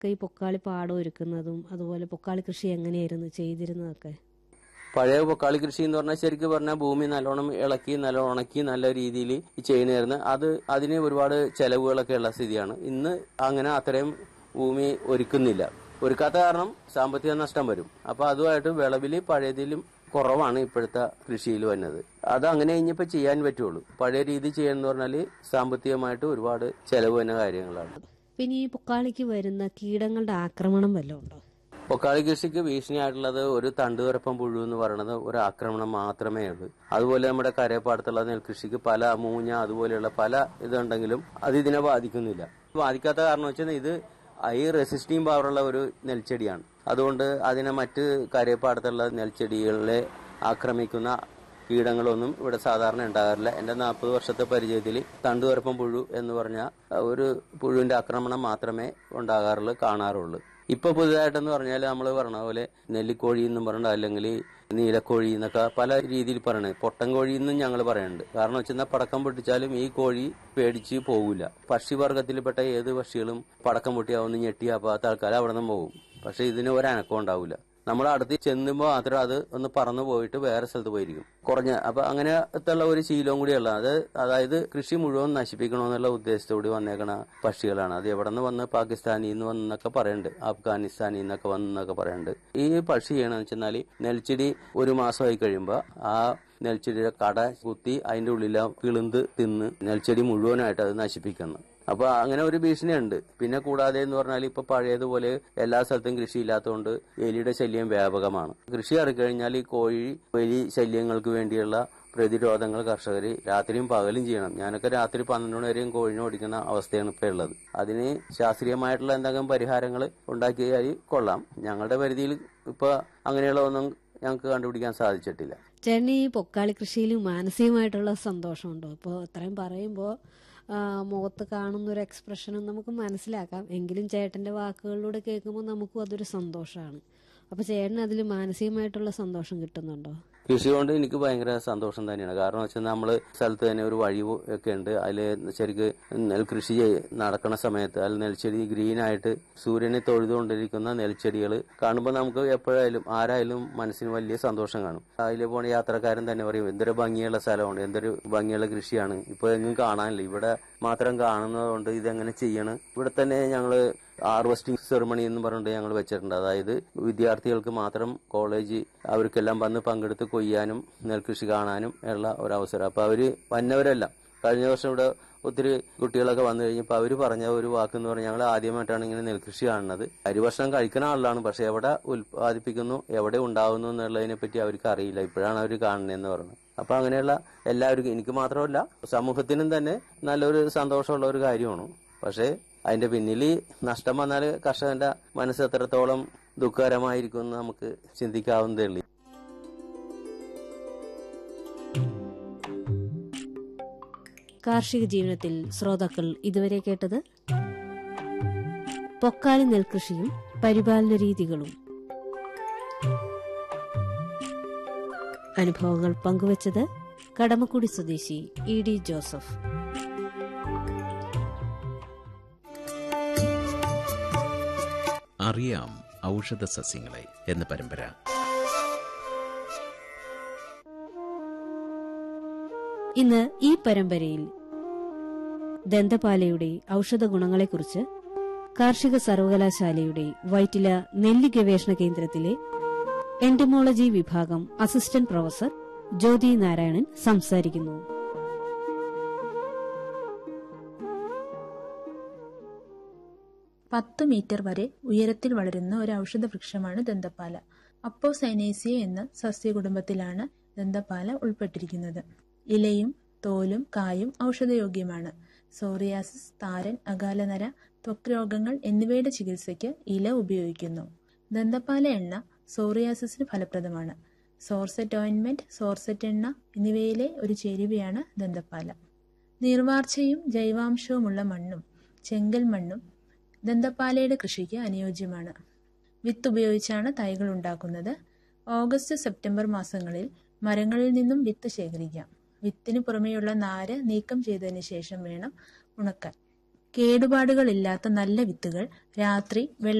ഈ പൊക്കാളി പാടം ഒരുക്കുന്നതും അതുപോലെ പൊക്കാളി കൃഷി എങ്ങനെയായിരുന്നു ചെയ്തിരുന്നതൊക്കെ? പഴയ പൊക്കാളി കൃഷി എന്ന് പറഞ്ഞാൽ ശരിക്കും പറഞ്ഞാൽ ഭൂമി നല്ലോണം ഇളക്കി നല്ല ഉണക്കി നല്ല രീതിയിൽ ചെയ്യുന്നതായിരുന്നു. അതിന് ഒരുപാട് ചെലവുകളൊക്കെ ഉള്ള സ്ഥിതിയാണ്. ഇന്ന് അങ്ങനെ അത്രയും ഭൂമി ഒരുക്കുന്നില്ല. ഒരുക്കാത്ത കാരണം സാമ്പത്തിക നഷ്ടം വരും. അപ്പൊ അതുമായിട്ട് വിളവില് പഴയതിലും കുറവാണ് ഇപ്പോഴത്തെ കൃഷിയിൽ വരുന്നത്. അത് അങ്ങനെ ഇനിയിപ്പോ ചെയ്യാൻ പറ്റുള്ളൂ. പഴയ രീതി ചെയ്യാന്ന് പറഞ്ഞാല് സാമ്പത്തികമായിട്ട് ഒരുപാട് ചെലവ് വരുന്ന കാര്യങ്ങളാണ്. പിന്നെ ഈ പൊക്കാളിക്ക് വരുന്ന കീടങ്ങളുടെ ആക്രമണം വല്ലതും ഉണ്ടോ? പൊക്കാളി കൃഷിക്ക് ഭീഷണിയായിട്ടുള്ളത് ഒരു തണ്ടുതുരപ്പം പുഴു എന്ന് പറയുന്നത് ഒരു ആക്രമണം മാത്രമേ ഉള്ളൂ. അതുപോലെ നമ്മുടെ കരയപ്പാടത്തുള്ള നെൽകൃഷിക്ക് പല മൂഞ്ഞ അതുപോലെയുള്ള പല ഇതുണ്ടെങ്കിലും അത് ഇതിനെ ബാധിക്കുന്നില്ല. ബാധിക്കാത്ത കാരണം വെച്ചാൽ ഇത് ഹൈ റെസിസ്റ്റിംഗ് പവറുള്ള ഒരു നെൽച്ചെടിയാണ്. അതുകൊണ്ട് അതിനെ മറ്റ് കരയപ്പാടത്തുള്ള നെൽച്ചെടികളെ ആക്രമിക്കുന്ന കീടങ്ങളൊന്നും ഇവിടെ സാധാരണ ഉണ്ടാകാറില്ല. എന്റെ 40 വർഷത്തെ പരിചയത്തിൽ തണ്ടുതുരപ്പം പുഴു എന്ന് പറഞ്ഞ ഒരു പുഴുവിന്റെ ആക്രമണം മാത്രമേ ഉണ്ടാകാറുള്ളൂ, കാണാറുള്ളൂ. ഇപ്പൊ പുതുതായിട്ടെന്ന് പറഞ്ഞാൽ നമ്മൾ പറഞ്ഞ പോലെ നെല്ലിക്കോഴി എന്നും പറഞ്ഞ അല്ലെങ്കിൽ നീലക്കോഴി എന്നൊക്കെ പല രീതിയിൽ പറയണേ. പൊട്ടൻ കോഴി എന്നും ഞങ്ങൾ പറയുന്നുണ്ട്. കാരണം വെച്ചാൽ പടക്കം പൊട്ടിച്ചാലും ഈ കോഴി പേടിച്ച് പോകില്ല. പക്ഷിവർഗത്തിൽപ്പെട്ട ഏത് പക്ഷികളും പടക്കം പൊട്ടിയാ ഒന്ന് ഞെട്ടിയാ തൽക്കാലം അവിടെ നിന്ന് പോകും. പക്ഷെ ഇതിന് ഒരനക്കം ഉണ്ടാവില്ല. നമ്മൾ അടുത്ത് ചെന്നുമ്പോൾ മാത്രം അത് ഒന്ന് പറന്നു പോയിട്ട് വേറെ സ്ഥലത്ത് പോയിരിക്കും കുറഞ്ഞ. അപ്പൊ അങ്ങനത്തുള്ള ഒരു ശീലവും കൂടിയുള്ള അതായത് കൃഷി മുഴുവൻ നശിപ്പിക്കണമെന്നുള്ള ഉദ്ദേശത്തോടെ വന്നേക്കണ പക്ഷികളാണ്. അത് എവിടെ നിന്ന് വന്ന് പാകിസ്ഥാനിൽ നിന്ന് വന്നൊക്കെ പറയുന്നുണ്ട്, അഫ്ഗാനിസ്ഥാനിൽ നിന്നൊക്കെ വന്നൊക്കെ പറയുന്നുണ്ട്. ഈ പക്ഷി ചെയ്യണമെന്ന് വെച്ചാൽ നെൽച്ചെടി 1 മാസമായി കഴിയുമ്പോ ആ നെൽച്ചെടിയുടെ കട കുത്തി അതിന്റെ ഉള്ളിലെ കിളുന്ത് തിന്ന് നെൽച്ചെടി മുഴുവനായിട്ട് അത് നശിപ്പിക്കുന്നു. അപ്പൊ അങ്ങനെ ഒരു ഭീഷണിയുണ്ട്. പിന്നെ കൂടാതെ എന്ന് പറഞ്ഞാൽ ഇപ്പൊ പഴയതുപോലെ എല്ലാ സ്ഥലത്തും കൃഷി ഇല്ലാത്തതുകൊണ്ട് എലിയുടെ ശല്യം വ്യാപകമാണ്. കൃഷി ഇറക്കിക്കഴിഞ്ഞാൽ ഈ കോഴി എലി ശല്യങ്ങൾക്ക് വേണ്ടിയുള്ള പ്രതിരോധങ്ങൾ കർഷകർ രാത്രിയും പകലും ചെയ്യണം. ഞാനൊക്കെ രാത്രി 12 മണി വരെയും കോഴിനെ ഓടിക്കുന്ന അവസ്ഥയാണ് ഇപ്പൊ ഉള്ളത്. അതിന് ശാസ്ത്രീയമായിട്ടുള്ള എന്തെങ്കിലും പരിഹാരങ്ങൾ ഉണ്ടാക്കിയാൽ കൊള്ളാം. ഞങ്ങളുടെ പരിധിയിൽ ഇപ്പൊ അങ്ങനെയുള്ള ഒന്നും ഞങ്ങൾക്ക് കണ്ടുപിടിക്കാൻ സാധിച്ചിട്ടില്ല. ചേട്ടന് ഈ പൊക്കാളി കൃഷിയിൽ മാനസികമായിട്ടുള്ള സന്തോഷമുണ്ടോ? ഇപ്പോൾ ഇത്രയും പറയുമ്പോൾ മുഖത്ത് കാണുന്ന ഒരു എക്സ്പ്രഷനും നമുക്ക് മനസ്സിലാക്കാം. എങ്കിലും ചേട്ടന്റെ വാക്കുകളിലൂടെ കേൾക്കുമ്പോൾ നമുക്കും അതൊരു സന്തോഷമാണ്. അപ്പൊ ചേട്ടന് അതിൽ മാനസികമായിട്ടുള്ള സന്തോഷം കിട്ടുന്നുണ്ടോ? കൃഷി കൊണ്ട് എനിക്ക് ഭയങ്കര സന്തോഷം തന്നെയാണ്. കാരണം വെച്ചാൽ നമ്മള് സ്ഥലത്ത് തന്നെ ഒരു വഴി ഒക്കെ ഉണ്ട്. അതില് ശരിക്ക് നെൽകൃഷി നടക്കുന്ന സമയത്ത് അതിൽ നെൽച്ചെടി ഗ്രീനായിട്ട് സൂര്യനെ തൊഴുതുകൊണ്ടിരിക്കുന്ന നെൽച്ചെടികൾ കാണുമ്പോൾ നമുക്ക് എപ്പോഴായാലും ആരായാലും മനസ്സിന് വലിയ സന്തോഷം കാണും. അതിൽ പോണ യാത്രക്കാരൻ തന്നെ പറയും എന്തൊരു ഭംഗിയുള്ള സ്ഥലമാണ്, എന്തൊരു ഭംഗിയുള്ള കൃഷിയാണ്. ഇപ്പൊ എങ്ങും കാണാനില്ല, ഇവിടെ മാത്രം കാണുന്നതുകൊണ്ട് ഇതെങ്ങനെ ചെയ്യണം. ഇവിടെ തന്നെ ഞങ്ങള് ഹാർവെസ്റ്റിംഗ് സെറിമണി എന്ന് പറഞ്ഞിട്ട് ഞങ്ങൾ വെച്ചിട്ടുണ്ട്. അതായത് വിദ്യാർത്ഥികൾക്ക് മാത്രം കോളേജ് അവർക്കെല്ലാം വന്ന് പങ്കെടുത്ത് കൊയ്യാനും നെൽകൃഷി കാണാനും ഉള്ള ഒരവസരം. അപ്പൊ അവര് വന്നവരെല്ലാം കഴിഞ്ഞ വർഷം ഇവിടെ ഒത്തിരി കുട്ടികളൊക്കെ വന്നു കഴിഞ്ഞപ്പോൾ അവര് പറഞ്ഞ ഒരു വാക്കെന്ന് പറഞ്ഞാൽ ഞങ്ങൾ ആദ്യമായിട്ടാണ് ഇങ്ങനെ നെൽകൃഷി കാണുന്നത്. അരിഭക്ഷണം കഴിക്കുന്ന ആളാണ്, പക്ഷെ എവിടെ ഉൽപ്പാദിപ്പിക്കുന്നു എവിടെ ഉണ്ടാവുന്നു എന്നുള്ളതിനെ പറ്റി അവർക്ക് അറിയില്ല, ഇപ്പോഴാണ് അവർ കാണുന്നതെന്ന് പറഞ്ഞു. അപ്പൊ അങ്ങനെയുള്ള എല്ലാവർക്കും, എനിക്ക് മാത്രമല്ല സമൂഹത്തിനും തന്നെ നല്ലൊരു സന്തോഷമുള്ള ഒരു കാര്യമാണ്. പക്ഷെ അതിന്റെ പിന്നിൽ നഷ്ടം വന്നാൽ കർഷകന്റെ മനസ്സ് എത്രത്തോളം ദുഃഖകരമായിരിക്കും എന്ന് നമുക്ക് ചിന്തിക്കാവുന്നതേ ഉള്ളൂ. കാർഷിക ജീവിതത്തിൽ ശ്രോതാക്കൾ ഇതുവരെ കേട്ടത് പൊക്കാളി നെൽകൃഷിയും പരിപാലന രീതികളും. അനുഭവങ്ങൾ പങ്കുവച്ചത് കടമക്കുടി സ്വദേശി ED ജോസഫ്. അറിയാം ഔഷധ സസ്യങ്ങളെ എന്ന പരമ്പര. ഇന്ന് ഈ പരമ്പരയിൽ ദന്തപാലയുടെ ഔഷധ ഗുണങ്ങളെക്കുറിച്ച് കാർഷിക സർവകലാശാലയുടെ വൈറ്റില നെല്ലി ഗവേഷണ കേന്ദ്രത്തിലെ എന്റമോളജി വിഭാഗം അസിസ്റ്റന്റ് പ്രൊഫസർ ജ്യോതി നാരായണൻ സംസാരിക്കുന്നു. പത്ത് മീറ്റർ വരെ ഉയരത്തിൽ വളരുന്ന ഒരു ഔഷധ വൃക്ഷമാണ് ദന്തപ്പാല. അപ്പോസൈനേസിയ എന്ന സസ്യകുടുംബത്തിലാണ് ദന്തപ്പാല ഉൾപ്പെട്ടിരിക്കുന്നത്. ഇലയും തോലും കായും ഔഷധയോഗ്യമാണ്. സോറിയാസിസ്, താരൻ, അകാലനര, ത്വക്ക് രോഗങ്ങൾ എന്നിവയുടെ ചികിത്സയ്ക്ക് ഇല ഉപയോഗിക്കുന്നു. ദന്തപ്പാല എണ്ണ സോറിയാസിസിന് ഫലപ്രദമാണ്. സോർസെറ്റ് ഓയിന്റ്മെന്റ്, സോർസെറ്റ് എണ്ണ എന്നിവയിലെ ഒരു ചേരുവയാണ് ദന്തപ്പാല. നീർവാർച്ചയും ജൈവാംശവുമുള്ള മണ്ണും ചെങ്കൽ മണ്ണും ദന്തപ്പാലയുടെ കൃഷിക്ക് അനുയോജ്യമാണ്. വിത്ത് ഉപയോഗിച്ചാണ് തൈകൾ ഉണ്ടാക്കുന്നത്. ഓഗസ്റ്റ് സെപ്റ്റംബർ മാസങ്ങളിൽ മരങ്ങളിൽ നിന്നും വിത്ത് ശേഖരിക്കാം. വിത്തിന് പുറമെയുള്ള നാര് നീക്കം ചെയ്തതിന് ശേഷം വേണം ഉണക്കാൻ. കേടുപാടുകളില്ലാത്ത നല്ല വിത്തുകൾ രാത്രി വെള്ളം